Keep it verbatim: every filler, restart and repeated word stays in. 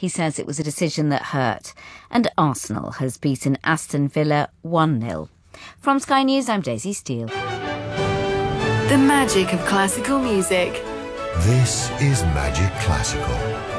He says it was a decision that hurt. And Arsenal has beaten Aston Villa one nil. From Sky News, I'm Daisy Steele. The magic of classical music. This is Magic Classical.